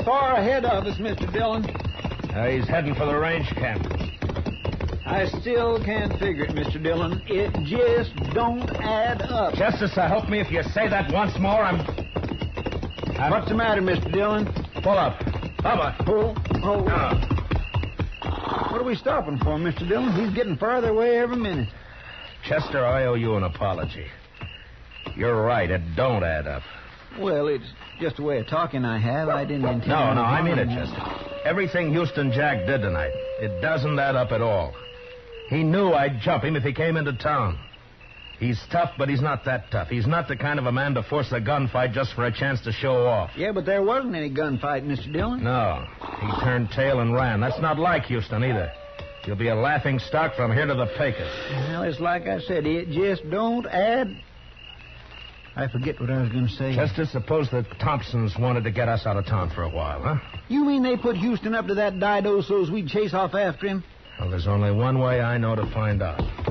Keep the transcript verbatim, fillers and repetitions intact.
far ahead of us, Mister Dillon. Uh, he's heading for the range camp. I still can't figure it, Mister Dillon. It just don't add up. Justice, uh, help me if you say that once more. I'm... I'm... What's the matter, Mister Dillon? Pull up. Bubba. Pull. Oh. No. What are we stopping for, Mister Dillon? He's getting farther away every minute. Chester, I owe you an apology. You're right. It don't add up. Well, it's just a way of talking I have. I didn't intend... No, no, I harm mean it, you. Chester. Everything Houston Jack did tonight, it doesn't add up at all. He knew I'd jump him if he came into town. He's tough, but he's not that tough. He's not the kind of a man to force a gunfight just for a chance to show off. Yeah, but there wasn't any gunfight, Mister Dillon. No. He turned tail and ran. That's not like Houston either. He'll be a laughing stock from here to the Pecos. Well, it's like I said, it just don't add... I forget what I was going to say. Chester, suppose the Thompsons wanted to get us out of town for a while, huh? You mean they put Houston up to that dido so's we'd chase off after him? Well, there's only one way I know to find out.